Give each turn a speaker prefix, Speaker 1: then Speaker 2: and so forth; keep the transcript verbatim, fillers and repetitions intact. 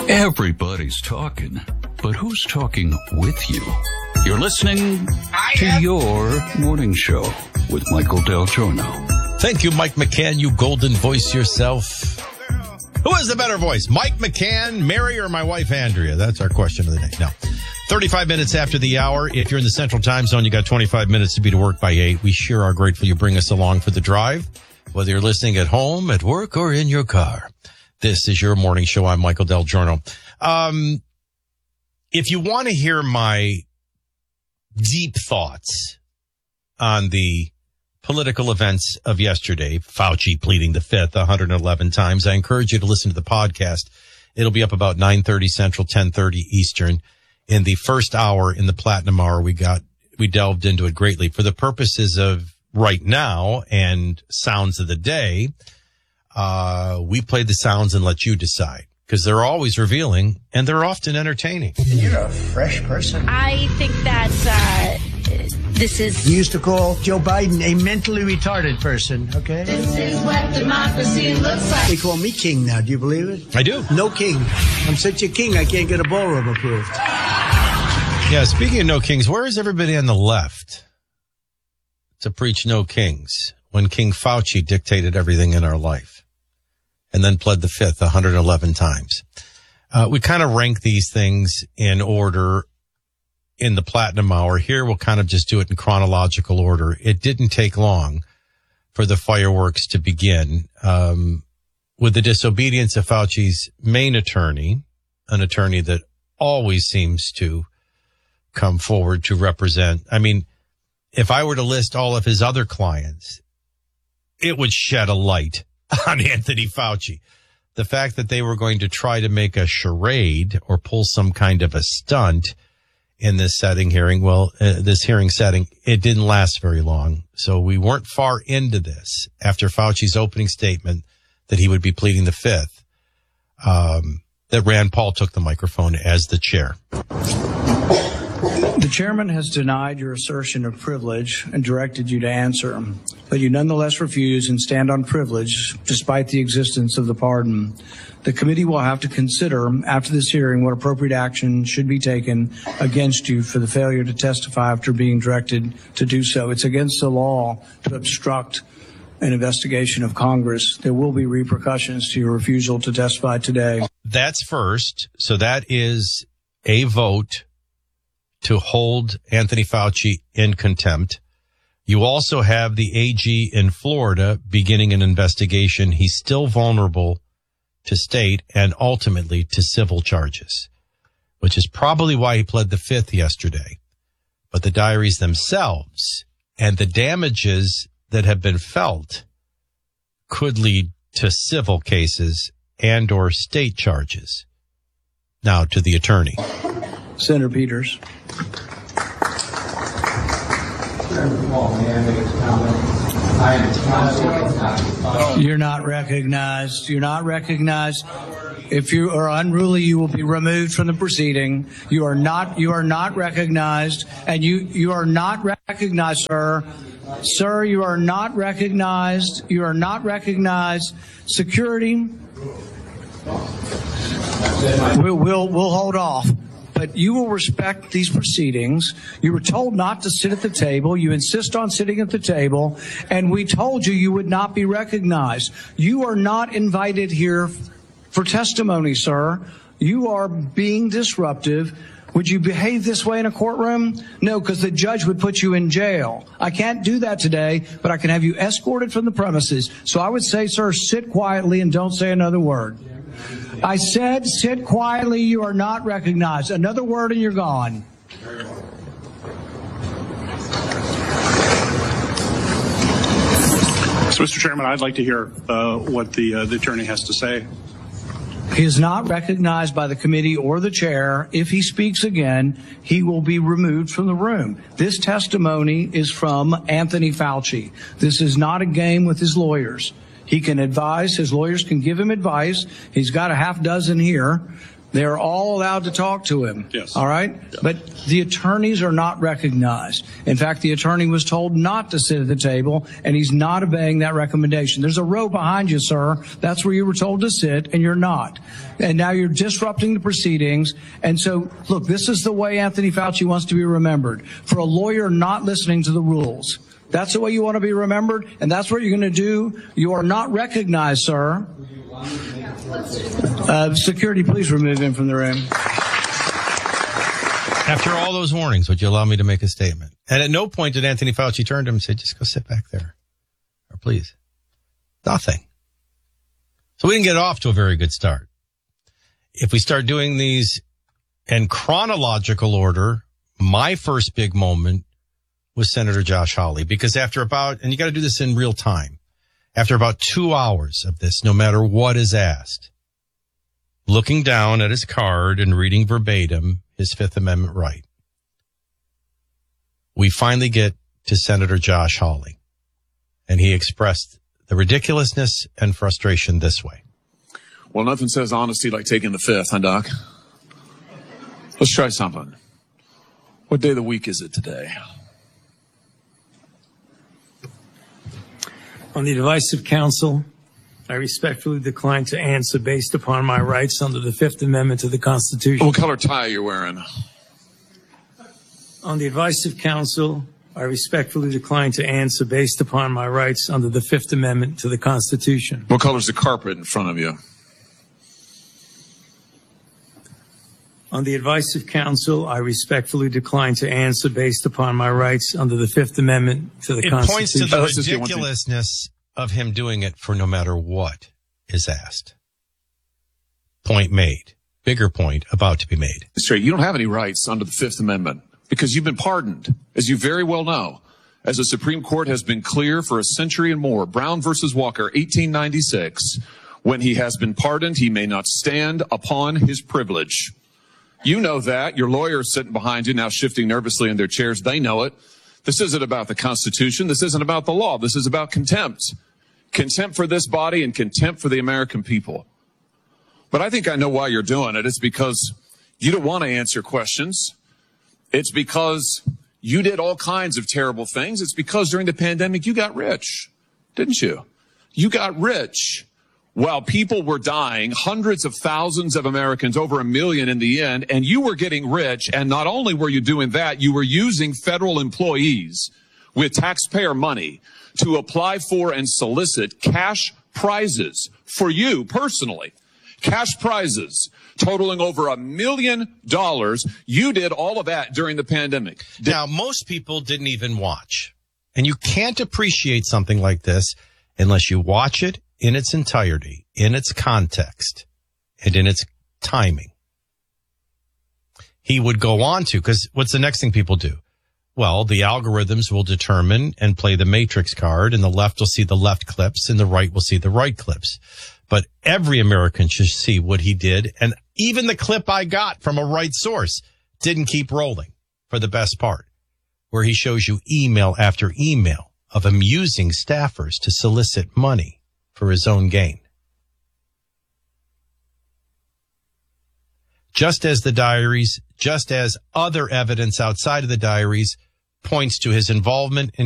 Speaker 1: Everybody's talking, but who's talking with you? You're listening to your morning show with Michael Del Giorno.
Speaker 2: Thank you, Mike McCann, you golden voice yourself. Who has the better voice, Mike McCann, Mary, or my wife, Andrea? That's our question of the day. Now, thirty-five minutes after the hour. If you're in the Central Time Zone, you got twenty-five minutes to be to work by eight. We sure are grateful you bring us along for the drive, whether you're listening at home, at work, or in your car. This is your morning show. I'm Michael Del Giorno. Um, if you want to hear my deep thoughts on the political events of yesterday, Fauci pleading the fifth one hundred eleven times, I encourage you to listen to the podcast. It'll be up about nine thirty Central, ten thirty Eastern. In the first hour, in the Platinum Hour, we got, we delved into it greatly. For the purposes of right now and sounds of the day, uh, we played the sounds and let you decide. Because they're always revealing, and they're often entertaining.
Speaker 3: You're a fresh person.
Speaker 4: I think that uh, this is...
Speaker 3: You used to call Joe Biden a mentally retarded person, okay?
Speaker 4: This is what democracy looks like.
Speaker 3: They call me king now. Do you believe it?
Speaker 2: I do.
Speaker 3: No king. I'm such a king, I can't get a ballroom approved.
Speaker 2: Yeah, speaking of no kings, where is everybody on the left to preach no kings when King Fauci dictated everything in our life? And then pled the fifth one hundred eleven times. Uh, we kind of rank these things in order in the Platinum Hour. Here, we'll kind of just do it in chronological order. It didn't take long for the fireworks to begin. Um, with the disobedience of Fauci's main attorney, an attorney that always seems to come forward to represent. I mean, if I were to list all of his other clients, it would shed a light on Anthony Fauci. The fact that they were going to try to make a charade or pull some kind of a stunt in this setting hearing, well, uh, this hearing setting, it didn't last very long. So we weren't far into this after Fauci's opening statement that he would be pleading the fifth, um, that Rand Paul took the microphone as the chair.
Speaker 5: The chairman has denied your assertion of privilege and directed you to answer, but you nonetheless refuse and stand on privilege despite the existence of the pardon. The committee will have to consider after this hearing what appropriate action should be taken against you for the failure to testify after being directed to do so. It's against the law to obstruct an investigation of Congress. There will be repercussions to your refusal to testify today.
Speaker 2: That's first. So that is a vote to hold Anthony Fauci in contempt. You also have the A G in Florida beginning an investigation. He's still vulnerable to state and ultimately to civil charges, which is probably why he pled the fifth yesterday. But the diaries themselves and the damages that have been felt could lead to civil cases and or state charges. Now to the attorney.
Speaker 5: Senator Peters. You're not recognized. You're not recognized. If you are unruly, you will be removed from the proceeding. You are not. You are not recognized, and you you are not recognized, sir. Sir, you are not recognized. You are not recognized. Security. We'll we'll, we'll hold off. But you will respect these proceedings. You were told not to sit at the table. You insist on sitting at the table. And we told you you would not be recognized. You are not invited here for testimony, sir. You are being disruptive. Would you behave this way in a courtroom? No, because the judge would put you in jail. I can't do that today, but I can have you escorted from the premises. So I would say, sir, sit quietly and don't say another word. I said, sit quietly. You are not recognized. Another word and you're gone.
Speaker 6: So, Mister Chairman, I'd like to hear uh, what the, uh, the attorney has to say.
Speaker 5: He is not recognized by the committee or the chair. If he speaks again, he will be removed from the room. This testimony is from Anthony Fauci. This is not a game with his lawyers. He can advise. His lawyers can give him advice. He's got a half dozen here. They're all allowed to talk to him.
Speaker 6: Yes.
Speaker 5: All right?
Speaker 6: Yeah.
Speaker 5: But the attorneys are not recognized. In fact, the attorney was told not to sit at the table, and he's not obeying that recommendation. There's a row behind you, sir. That's where you were told to sit, and you're not. And now you're disrupting the proceedings. And so, look, this is the way Anthony Fauci wants to be remembered. For a lawyer not listening to the rules. That's the way you want to be remembered, and that's what you're going to do. You are not recognized, sir. Uh, security, please remove him from the room.
Speaker 2: After all those warnings, would you allow me to make a statement? And at no point did Anthony Fauci turn to him and say, just go sit back there. Or please. Nothing. So we didn't get off to a very good start. If we start doing these in chronological order, my first big moment was Senator Josh Hawley, because after about, and you got to do this in real time, after about two hours of this, no matter what is asked, looking down at his card and reading verbatim his Fifth Amendment right, we finally get to Senator Josh Hawley, and he expressed the ridiculousness and frustration this way.
Speaker 7: Well, nothing says honesty like taking the fifth, huh, Doc? Let's try something. What day of the week is it today?
Speaker 8: On the advice of counsel, I respectfully decline to answer based upon my rights under the Fifth Amendment to the Constitution.
Speaker 7: What color tie are you wearing?
Speaker 8: On the advice of counsel, I respectfully decline to answer based upon my rights under the Fifth Amendment to the Constitution.
Speaker 7: What color's the carpet in front of you?
Speaker 8: On the advice of counsel, I respectfully decline to answer based upon my rights under the Fifth Amendment to the
Speaker 2: it
Speaker 8: Constitution.
Speaker 2: It points to the
Speaker 7: Uh, let's just do one thing.
Speaker 2: ridiculousness of him doing it for no matter what is asked. Point made. Bigger point about to be made.
Speaker 7: Straight, you don't have any rights under the Fifth Amendment because you've been pardoned, as you very well know. As the Supreme Court has been clear for a century and more, Brown versus Walker, eighteen ninety-six, when he has been pardoned, he may not stand upon his privilege. You know that. Your lawyer is sitting behind you now, shifting nervously in their chairs. They know it. This isn't about the Constitution. This isn't about the law. This is about contempt. Contempt for this body and contempt for the American people. But I think I know why you're doing it. It's because you don't want to answer questions. It's because you did all kinds of terrible things. It's because during the pandemic, you got rich, didn't you? You got rich. While people were dying, hundreds of thousands of Americans, over a million in the end, and you were getting rich. And not only were you doing that, you were using federal employees with taxpayer money to apply for and solicit cash prizes for you personally. Cash prizes totaling over a million dollars. You did all of that during the pandemic.
Speaker 2: Now, most people didn't even watch. And you can't appreciate something like this unless you watch it in its entirety, in its context, and in its timing. He would go on to, because what's the next thing people do? Well, the algorithms will determine and play the matrix card, and the left will see the left clips, and the right will see the right clips. But every American should see what he did, and even the clip I got from a right source didn't keep rolling for the best part, where he shows you email after email of him using staffers to solicit money for his own gain. Just as the diaries, just as other evidence outside of the diaries points to his involvement in